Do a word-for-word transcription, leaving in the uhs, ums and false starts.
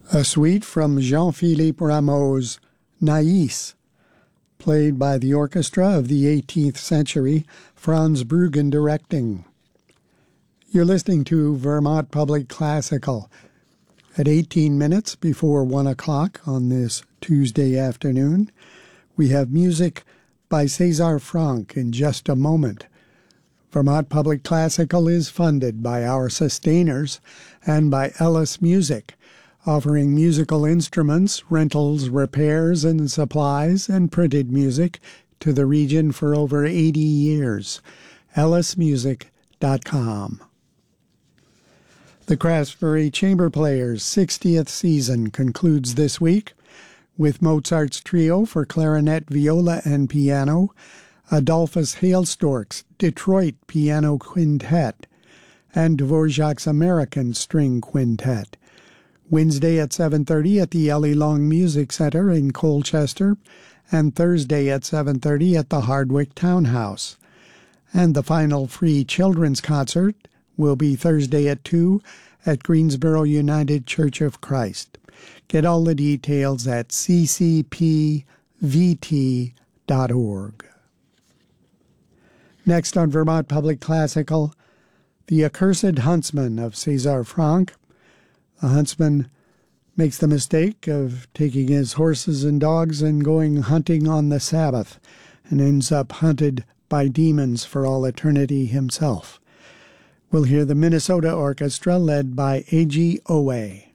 A suite from Jean-Philippe Rameau's Naïs, played by the orchestra of the eighteenth century, Franz Bruggen directing. You're listening to Vermont Public Classical. At eighteen minutes before one o'clock on this Tuesday afternoon, we have music by César Franck in just a moment. Vermont Public Classical is funded by our sustainers and by Ellis Music, offering musical instruments, rentals, repairs, and supplies, and printed music to the region for over eighty years. ellis music dot com. The Craftsbury Chamber Players' sixtieth season concludes this week with Mozart's Trio for clarinet, viola, and piano, Adolphus Hailstork's Detroit Piano Quintet, and Dvorak's American String Quintet. Wednesday at seven thirty at the Ellie Long Music Center in Colchester, and Thursday at seven thirty at the Hardwick Townhouse. And the final free children's concert will be Thursday at two at Greensboro United Church of Christ. Get all the details at c c p v t dot org. Next on Vermont Public Classical, The Accursed Huntsman of César Franck. The huntsman makes the mistake of taking his horses and dogs and going hunting on the Sabbath, and ends up hunted by demons for all eternity himself. We'll hear the Minnesota Orchestra led by A G Owe.